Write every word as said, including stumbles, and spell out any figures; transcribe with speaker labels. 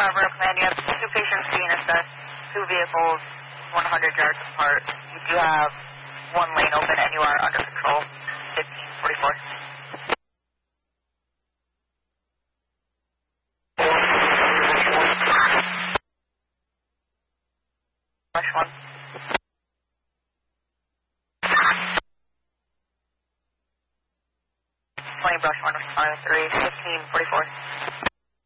Speaker 1: Barbara, command, you have two patients being assessed, two vehicles, one hundred yards apart. You do have one lane open and you are under control, fifteen forty-four. Brush one. twenty brush one, responding three, fifteen forty-four.